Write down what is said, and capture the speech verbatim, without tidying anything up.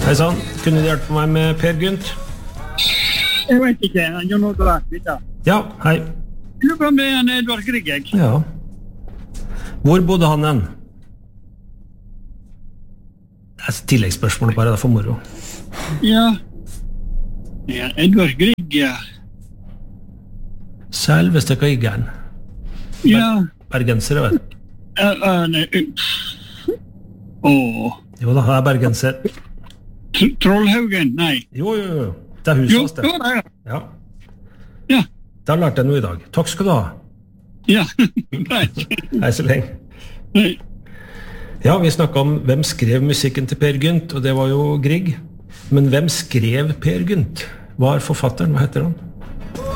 Hei sann, kunne du hjelpe meg med Per Gynt? Jeg vet ikke, han gjør noe rart, vet du. Ja, hei. Jeg lurer på om det er en Edvard Grieg, jeg. Ja. Hvor bodde han hen? Det er et tilleggsspørsmål bare, det er for moro. Ja. Ja, Edvard Grieg, ja. Selveste Griegeren. Ja. Bergensere, vet du. Ja, ja, nei. Åh. Jo da, han er bergenser. Tr- Trollhaugen, nei. Jo, jo, jo. Det er huset Jo, hans, det. jo, ja. Ja. Ja, Da lærte jeg noe i dag. Takk skal du ha. ja. Greit. Hei så lenge. Nei. Ja, vi snakket om hvem skrev musikken til Per Gynt, og det var jo Grieg. Men hvem skrev Per Gynt? Hva er forfatteren? Hva heter han?